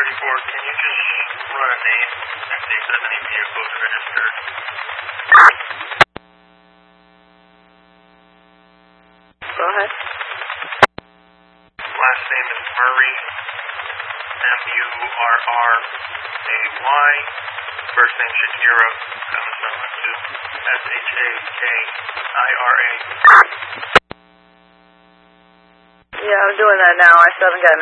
can you just run a name and see if there's any vehicles registered? Go ahead. Last name is Murray, M-U-R-R-A-Y. First name Shakira, comes from S-H-A-K-I-R-A. Yeah, I'm doing that now. I still haven't gotten